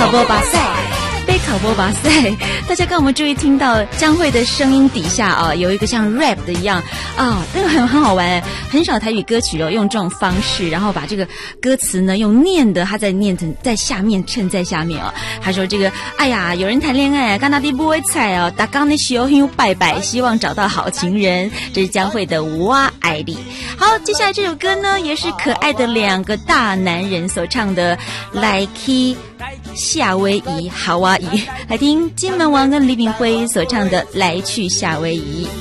波巴塞。贝考波巴塞，大家刚我们注意听到江蕙的声音底下啊，有一个像 rap 的一样啊，那个很好玩，很少台语歌曲哦，用这种方式，然后把这个歌词呢用念的，他在念成在下面衬在下面哦。他说这个，哎呀，有人谈恋爱，干那地不会菜哦，打刚的时候又拜拜，希望找到好情人。这是江蕙的我爱你。好，接下来这首歌呢，也是可爱的两个大男人所唱的，来去夏威夷，好啊。来听金门王跟李炳辉所唱的《来去夏威夷》。